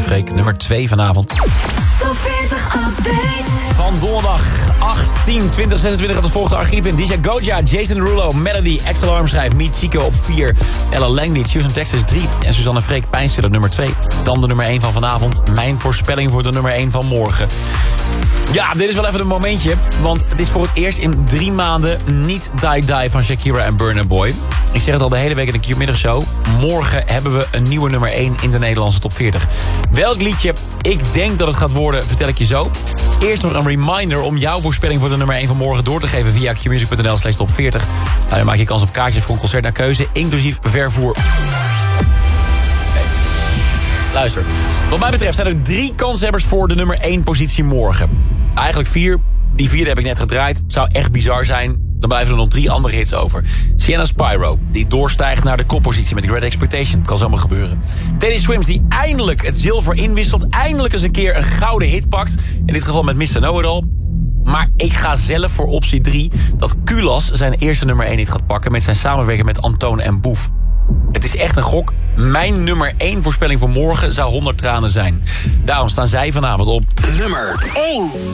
Freek. Nummer 2 vanavond. Top 40 update. Van donderdag 18, 20, 26 gaat het volgende archief in. DJ Goja, Jason Derulo, Melody, Axel Armschrijf, Meet Chico op 4. Ella Langley, Susan Texas 3. En Suzanne Freek Pijnstiller nummer 2. Dan de nummer 1 van vanavond. Mijn voorspelling voor de nummer 1 van morgen. Ja, dit is wel even een momentje. Want het is voor het eerst in 3 maanden niet Die Die van Shakira en Burna Boy. Ik zeg het al de hele week in de Q-middagshow. Morgen hebben we een nieuwe nummer 1 in de Nederlandse top 40. Welk liedje ik denk dat het gaat worden, vertel ik je zo. Eerst nog een reminder om jouw voorspelling voor de nummer 1 van morgen door te geven via qmusic.nl/top 40. Dan maak je kans op kaartjes voor een concert naar keuze, inclusief vervoer. Luister, wat mij betreft zijn er 3 kanshebbers voor de nummer 1 positie morgen. Eigenlijk 4. Die 4 heb ik net gedraaid. Zou echt bizar zijn. Dan blijven er nog 3 andere hits over. Sienna Spyro, die doorstijgt naar de koppositie met Great Expectation. Kan zomaar gebeuren. Teddy Swims, die eindelijk het zilver inwisselt. Eindelijk eens een keer een gouden hit pakt. In dit geval met Mr. Know-It-All. Maar ik ga zelf voor optie 3... dat Kulas zijn eerste nummer 1 hit gaat pakken... met zijn samenwerking met Antoon en Boef. Het is echt een gok. Mijn nummer 1 voorspelling voor morgen zou 100 tranen zijn. Daarom staan zij vanavond op nummer 1.